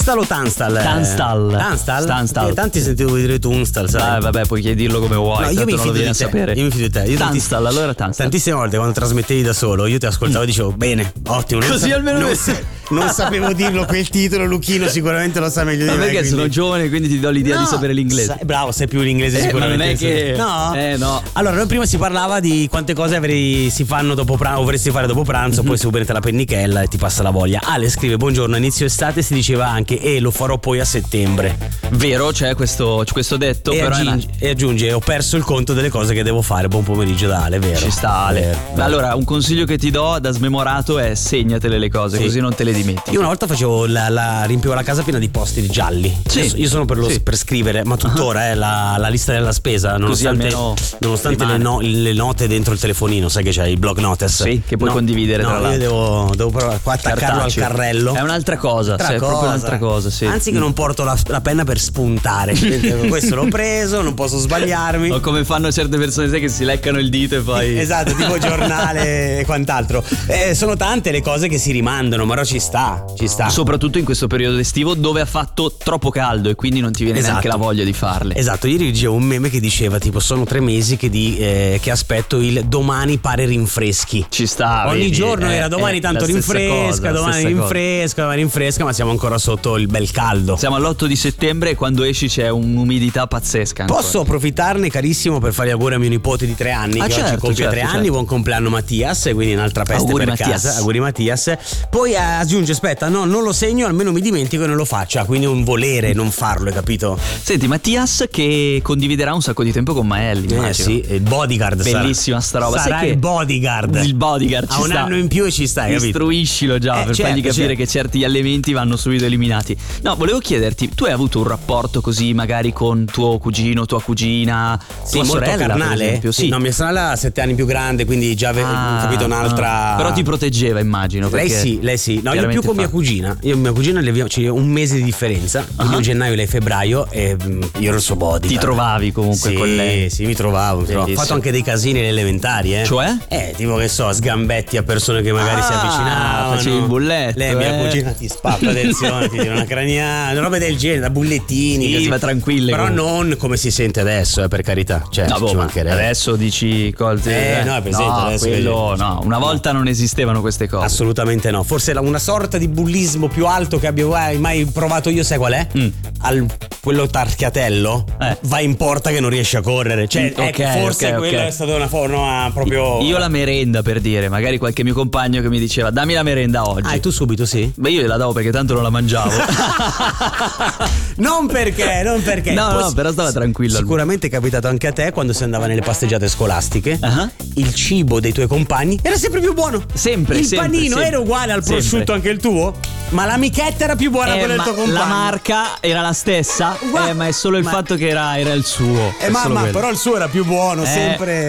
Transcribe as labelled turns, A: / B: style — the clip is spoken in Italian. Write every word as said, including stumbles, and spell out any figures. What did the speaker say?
A: Stal o Tanstal?
B: Tanstal.
A: Tanstal?
B: Tanstal.
A: Eh, tanti sentivo dire Tunstal, sai?
B: Ah, vabbè, puoi dirlo come vuoi.
A: No, io mi
B: non lo
A: fido
B: vieni
A: di
B: a
A: te.
B: sapere.
A: Io mi fido di te. Io
B: Tanstal,
A: tanti-
B: allora Tanstal.
A: Tantissime volte quando trasmettevi da solo, io ti ascoltavo e dicevo bene, ottimo. non
B: Così
A: sa-
B: almeno
A: non,
B: me-
A: sa- non sapevo dirlo quel titolo, Luchino sicuramente lo sa meglio di
B: Ma
A: me.
B: perché
A: quindi-
B: sono giovane, quindi ti do l'idea
A: No,
B: di sapere l'inglese.
A: sai- bravo, sai più l'inglese
B: Eh, ma
A: sicuramente.
B: non è che-
A: No?
B: Eh, no.
A: Allora, noi prima si parlava di quante cose avrei, si fanno dopo pranzo, vorresti fare dopo pranzo,
B: Mm-hmm.
A: poi si subentra la pennichella e ti passa la voglia. Ale scrive: buongiorno, a inizio estate si diceva anche e lo farò poi a settembre.
B: Vero, c'è questo, c'è questo detto,
A: E
B: però è una-
A: aggiunge, e aggiunge: ho perso il conto delle cose che devo fare. Buon pomeriggio da Ale, vero?
B: ci sta, Ale.
A: Vero, vero.
B: Allora, un consiglio che ti do da smemorato è segnatele le cose,
A: Sì.
B: così non te le dimentichi.
A: Io una volta facevo la, la riempivo la casa piena di post-it gialli.
B: Sì.
A: Io, io sono per, lo,
B: Sì.
A: per scrivere, ma tuttora eh, la, la lista della spesa, nonostante,
B: almeno
A: nonostante le,
B: rimane.
A: no- le note dentro il telefonino, sai che c'è il block notice.
B: Sì, che puoi
A: No,
B: condividere,
A: no,
B: tra
A: io
B: l'altro.
A: devo, devo proprio qua attaccarlo
B: Cartaceo.
A: al carrello.
B: È un'altra cosa,
A: Altra
B: sì, è proprio
A: cosa.
B: un'altra cosa, sì.
A: Anzi che non porto la, la penna per spuntare. Questo l'ho preso, non posso sbagliarmi.
B: O come fanno certe persone, sai, che si leccano il dito e poi
A: Esatto, tipo giornale e quant'altro. Eh, sono tante le cose che si rimandano, però ci sta, ci sta.
B: soprattutto in questo periodo estivo dove ha fatto troppo caldo e quindi non ti viene
A: Esatto.
B: neanche la voglia di farle.
A: Esatto, ieri leggevo un meme che diceva tipo sono tre mesi che, di, eh, che aspetto il domani pare rinfreschi.
B: Ci sta.
A: Ogni
B: vedi,
A: giorno
B: eh,
A: era domani
B: eh,
A: tanto
B: la stessa
A: rinfresca,
B: cosa, la
A: domani
B: stessa cosa.
A: rinfresca, domani rinfresca, ma siamo ancora sotto il bel caldo.
B: Siamo all'otto di settembre e quando esci c'è un'umidità pazzesca ancora.
A: Posso approfittarne carissimo per fare gli auguri a mio nipote di tre anni
B: Ah,
A: che oggi
B: certo,
A: compie
B: certo,
A: tre
B: certo.
A: anni, buon compleanno Mattias, e quindi un'altra peste
B: Auguri,
A: per
B: Mattias.
A: casa, auguri Mattias. Poi eh, aggiunge aspetta, no, non lo segno, almeno mi dimentico e non lo faccia, quindi è un volere non farlo, hai capito?
B: Senti, Mattias che condividerà un sacco di tempo con Maelli,
A: Eh
B: immagino.
A: sì, il bodyguard sarà.
B: Bellissima sta roba.
A: Sarà
B: Sai che
A: il bodyguard.
B: Il bodyguard ci
A: Ha un
B: sta.
A: anno in più e ci sta, hai capito?
B: Istruiscilo già
A: Eh,
B: per
A: certo,
B: fargli capire
A: certo.
B: che certi elementi vanno subito eliminati. No, volevo chiederti, tu hai avuto un rapporto così magari con tuo cugino, tua cugina,
A: Sì,
B: tua
A: molto
B: sorella,
A: carnale.
B: per esempio? Sì.
A: No, mia sorella ha sette anni più grande, quindi già avevo
B: Ah,
A: capito un'altra.
B: ah. Però ti proteggeva, immagino.
A: Lei
B: perché
A: sì, lei sì. No, io
B: chiaramente
A: più con
B: fa-
A: mia cugina. Io e mia cugina le abbiamo- c'è un mese di differenza. Io gennaio, lei febbraio e mm, io ero il suo bodyguard.
B: Ti trovavi comunque
A: Sì,
B: con lei.
A: sì, mi trovavo. mi trovavo. Ho
B: Bellissimo.
A: fatto anche dei casini alle elementari, eh.
B: Cioè?
A: Eh, tipo che so, sgambetti a persone che magari si
B: Ah,
A: avvicinavano.
B: facevi il bulletto,
A: Lei, mia
B: eh.
A: cugina, ti spappa, attenzione, ti tira una craniana, robe del genere, da bullettini.
B: Sì,
A: così.
B: ma tranquille
A: Però
B: comunque.
A: non come si sente adesso, eh, per carità. Cioè,
B: No, boh,
A: ci
B: ma
A: mancherebbe.
B: adesso dici cose.
A: Eh, no, è presente,
B: no,
A: adesso
B: quello,
A: vedi.
B: no, una volta non esistevano queste cose.
A: Assolutamente no. Forse la- una sorta di bullismo più alto che abbia mai- mai provato io, sai qual è?
B: Mm.
A: Al quello tarchiatello
B: Eh.
A: va in porta che non riesce a correre. Cioè,
B: Mm,
A: ecco,
B: ok,
A: forse
B: ok,
A: quella
B: ok.
A: è stata una forma proprio.
B: Io la merenda, per dire, magari qualche mio compagno che mi diceva dammi la merenda oggi.
A: Ah, e tu subito sì?
B: Beh, io gliela davo perché tanto non la mangiavo.
A: Non perché, non perché.
B: No,
A: Poi
B: no,
A: si-
B: però stava tranquillo.
A: Sicuramente è capitato anche a te quando si andava nelle passeggiate scolastiche.
B: Ah.
A: Il cibo dei tuoi compagni era sempre più buono.
B: Sempre,
A: Il
B: sempre,
A: panino
B: sempre.
A: era uguale al
B: Sempre.
A: prosciutto anche il tuo, ma la michetta era più buona
B: Eh,
A: quella del
B: ma
A: tuo compagno.
B: la marca era la stessa,
A: Uguale.
B: eh, ma è solo il
A: Ma-
B: fatto che era, era il suo.
A: Eh,
B: è
A: ma,
B: solo
A: ma
B: quello.
A: però il suo era più buono,
B: Eh.
A: sempre